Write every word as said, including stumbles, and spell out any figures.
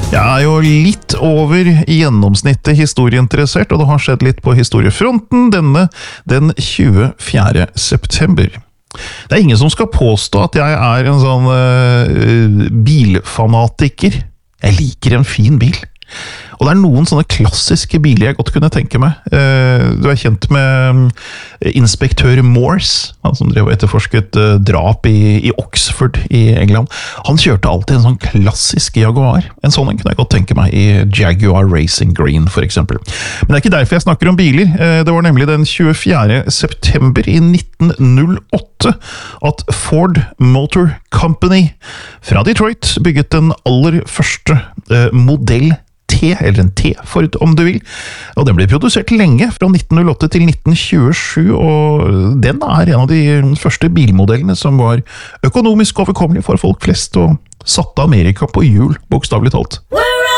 Jeg er jo litt over gjennomsnittet historieinteressert, og det har skjedd litt på historiefronten denne den tjuefjerde september. Det er ingen som skal påstå at jeg er en sånn uh, bilfanatiker. Jeg liker en fin bil. Og det er noen sånne klassiske biler jeg godt kunne tenke meg. Du er kjent med inspektør Morse, han som drev og etterforsket drap i, i Oxford i England. Han kjørte alltid en sånn klassisk Jaguar. En sånn kunne jeg godt tenke meg i Jaguar Racing Green, for eksempel. Men det er ikke derfor jeg snakker om biler. Det var nemlig den tjuefjerde september i nitten null åtte at Ford Motor Company fra Detroit bygget den aller første modell T, eller en T-Ford om du vil, og den ble produsert lenge, fra nitten null åtte til nitten tjuesju, og den er en av de første bilmodellene som var økonomisk overkommelig for folk flest, og satte Amerika på hjul, bokstavelig talt.